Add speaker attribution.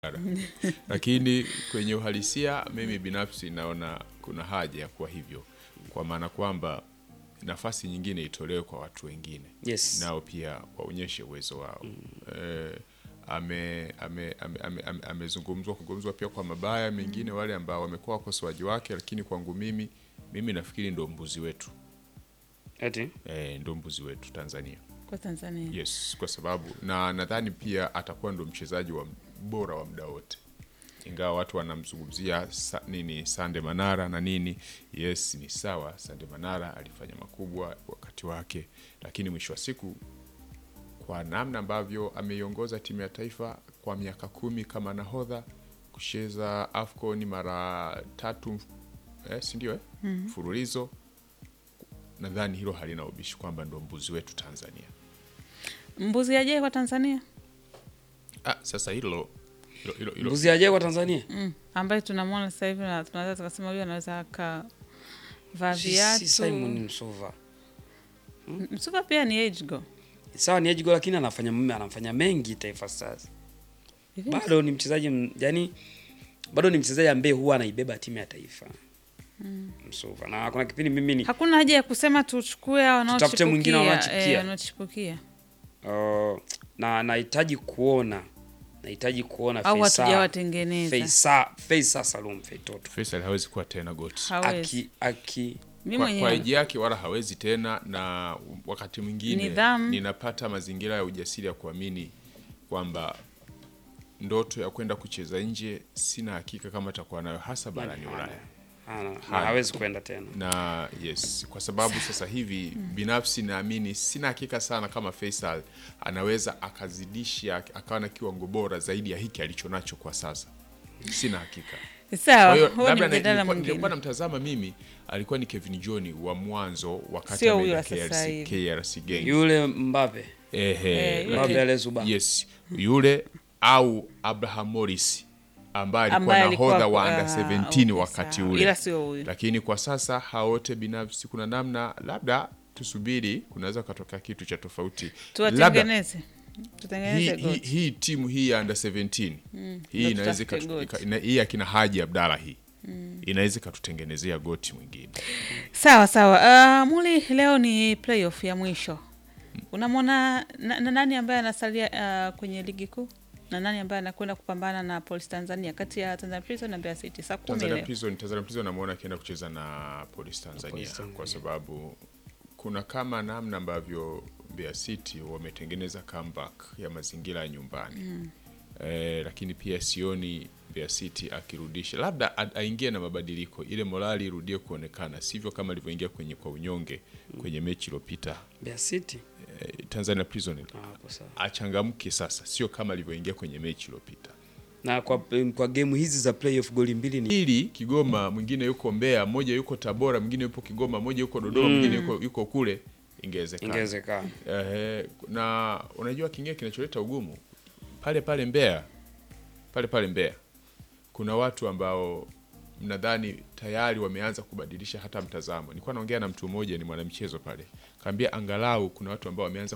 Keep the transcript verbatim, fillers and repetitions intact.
Speaker 1: Lakini kwenye uhalisia mimi binafsi naona kuna haja ya kuwa hivyo, kwa maana kwamba nafasi nyingine itolewe kwa watu wengine.
Speaker 2: Yes.
Speaker 1: Nao pia waonyeshe uwezo wao. Mm. Eh, ame ame ame amezungumzwa kugomzwa pia kwa mabaya mengine, wale ambao wamekuwa wakosoaji wake, lakini kwangu mimi mimi nafikiri ndo mbuzi wetu.
Speaker 2: Eti?
Speaker 1: Eh, ndo mbuzi wetu Tanzania.
Speaker 3: Kwa Tanzania.
Speaker 1: Yes, kwa sababu na nadhani pia atakuwa ndo mchezaji wa bora wa muda wote. Ingawa watu wanamzungumzia sa, nini Sande Manara na nini. Yes, ni sawa, Sande Manara alifanya makubwa wakati wake, lakini mwisho wa siku kwa namna ambavyo ameiongoza timu ya taifa kwa miaka kumi kama nahodha, kucheza AFCON mara tatu eh, si ndio eh? Mm -hmm. Fululizo, nadhani hilo halina ubishi kwamba ndo mbuzi wetu Tanzania.
Speaker 3: Mbuzi aje kwa Tanzania?
Speaker 1: Ah, sasa hilo hilo hilo, hilo.
Speaker 2: Mbuzi aje kwa Tanzania?
Speaker 3: Mm. Ambaye tunamwona sasa hivi na tunaweza tukasema huyu anaweza aka vaa viatu.
Speaker 2: Si Simon Msuva.
Speaker 3: Hmm? Msuva pia ni age go.
Speaker 2: Sawa, ni age go, lakini anafanya mume anafanya mengi Taifa Stars. Bado ni mchezaji, yani bado ni mchezaji ambaye huwa anaibeba timu ya taifa. Mm. Msuva. Na kuna kipindi mimi ni
Speaker 3: hakuna haja ya kusema tuchukue hao wanaochipukia.
Speaker 2: Tutafute mwingine wanaochipukia.
Speaker 3: Eh, wanaochipukia.
Speaker 2: Uh, na nahitaji kuona nahitaji kuona
Speaker 3: au hatujawatengeneza
Speaker 2: Faisal Faisal Salum Feitoto.
Speaker 1: Faisal hawezi kuwa tena goti.
Speaker 2: Aki aki
Speaker 1: mimi kwa iji yake wala hawezi tena, na wakati mwingine ninapata mazingira ya ujasiri ya kuamini kwamba ndoto ya kwenda kucheza nje sina hakika kama atakuwa nayo, hasa barani Ulaya.
Speaker 2: Hana, hawezi kwenda tena.
Speaker 1: Na yes, kwa sababu sasa hivi mm. binafsi naamini sina hakika sana kama Faisal anaweza akazidisha akawa na kiwango bora zaidi ya hiki alichonacho kwa sasa. Sina hakika.
Speaker 3: Sawa,
Speaker 1: labda nilikuwa namtazama mimi alikuwa ni Kevin John wa mwanzo wakati wa K R C Gang.
Speaker 2: Yule Mbappe.
Speaker 1: Ehe,
Speaker 2: Mbappe Alezuba.
Speaker 1: Yes, yule au Abraham Morris ambaye alikuwa nahodha wa under seventeen uh, wakati ule.
Speaker 3: Ila sio huyu.
Speaker 1: Lakini kwa sasa haote binafsi kuna namna, labda tusubiri, kunaweza kutoka kitu cha tofauti.
Speaker 3: Tuwatengeneze. Tutengeneze
Speaker 1: hii, hii, hii timu hii ya under seventeen. Mm, hii inaweza ina, hii akina Haji Abdalla hii. Mm. Inaweza kututengenezea goti mwingine.
Speaker 3: Sawa sawa. Uh, Muli, leo ni playoff ya mwisho. Mm. Unamwona na, na nani ambaye anasalia uh, kwenye ligi kuu? Na nani ambaye anakwenda kupambana na Police Tanzania kati ya Tanzania Prison na Mbeya City saa kumi
Speaker 1: Tanzania
Speaker 3: leo?
Speaker 1: Prison, Tanzania Prison namuona akienda kucheza na Police Tanzania, Police Tanzania kwa sababu kuna kama namna ambavyo Mbeya City wametengeneza comeback ya mazingira ya nyumbani. Mm. Eh, lakini pia sioni Mbeya City akirudisha, labda aingie na mabadiliko ile morali irudie kuonekana, sivyo kama alivyoingia kwenye kwa unyonge kwenye mechi iliyopita.
Speaker 2: Mbeya City
Speaker 1: eh, Tanzania Prison ah, achangamke sasa, sio kama alivyoingia kwenye mechi iliyopita.
Speaker 2: Na kwa kwa game hizi za playoff goli mbili ni
Speaker 1: ili Kigoma, mwingine yuko Mbeya, mmoja yuko Tabora, mwingine yupo Kigoma, mmoja yuko Dodoma, mm. mwingine yuko yuko kule, ingewezekana.
Speaker 2: Ingewezekana.
Speaker 1: Eh, na unajua kingine kinacholeta ugumu pale pale Mbeya, pale pale Mbeya kuna watu ambao mnadhani tayari wameanza kubadilisha hata mtazamo. Nilikuwa naongea na mtu mmoja, ni mwanamchezo pale, kaambia angalau kuna watu ambao wameanza